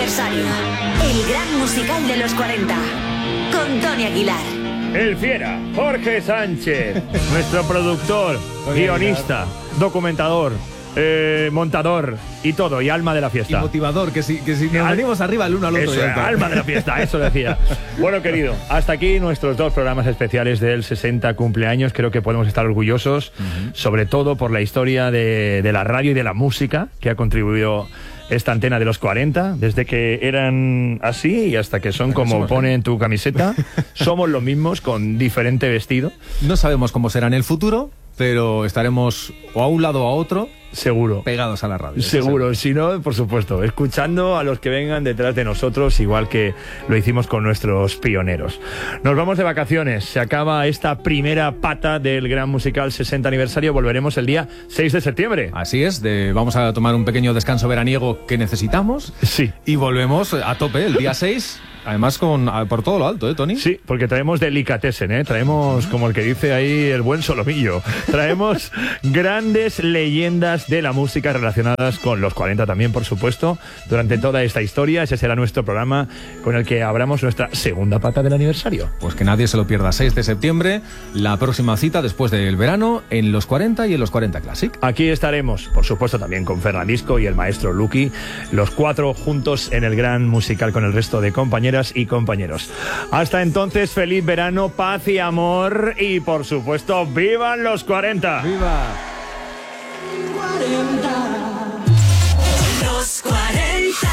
aniversario. El gran musical de los 40. Con Tony Aguilar. El fiera, Jorge Sánchez, nuestro productor, guionista, documentador, montador y todo, y alma de la fiesta. Y motivador, que si nos venimos arriba el uno al otro. Eso, alma de la fiesta, eso decía. Bueno, querido, hasta aquí nuestros 2 programas especiales del 60 cumpleaños. Creo que podemos estar orgullosos, sobre todo por la historia de la radio y de la música que ha contribuido esta antena de los 40, desde que eran así y hasta que son como pone en tu camiseta. Somos los mismos con diferente vestido. No sabemos cómo será en el futuro, pero estaremos o a un lado o a otro, seguro, pegados a la radio. Seguro, si no, por supuesto, escuchando a los que vengan detrás de nosotros, igual que lo hicimos con nuestros pioneros. Nos vamos de vacaciones, se acaba esta primera pata del Gran Musical 60 aniversario, volveremos el día 6 de septiembre. Así es, vamos a tomar un pequeño descanso veraniego que necesitamos. Sí. Y volvemos a tope el día 6. Además por todo lo alto, Tony. Sí, porque traemos delicatessen, traemos, como el que dice ahí, el buen solomillo. Traemos grandes leyendas de la música relacionadas con los 40 también, por supuesto, durante toda esta historia. Ese será nuestro programa con el que abramos nuestra segunda pata del aniversario. Pues que nadie se lo pierda, 6 de septiembre, la próxima cita después del verano en los 40 y en los 40 Classic. Aquí estaremos, por supuesto, también con Fernandisco y el maestro Luqui, los 4 juntos en el Gran Musical con el resto de compañeras y compañeros. Hasta entonces, feliz verano, paz y amor y, por supuesto, ¡vivan los 40! ¡Viva! 40. Los 40.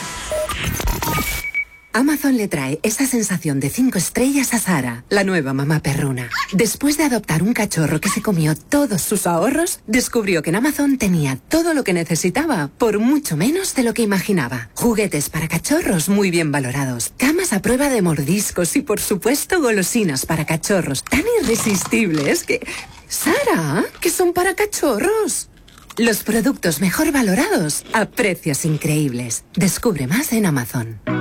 Amazon le trae esa sensación de 5 estrellas a Sara, la nueva mamá perruna. Después de adoptar un cachorro que se comió todos sus ahorros, descubrió que en Amazon tenía todo lo que necesitaba, por mucho menos de lo que imaginaba. Juguetes para cachorros muy bien valorados, camas a prueba de mordiscos y, por supuesto, golosinas para cachorros tan irresistibles que... ¡Sara! ¡Que son para cachorros! Los productos mejor valorados a precios increíbles. Descubre más en Amazon.